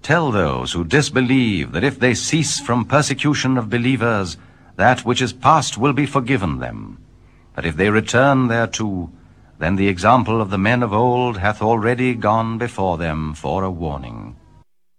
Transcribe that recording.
Tell those who disbelieve that if they cease from persecution of believers, that which is past will be forgiven them. But if they return thereto, then the example of the men of old hath already gone before them for a warning.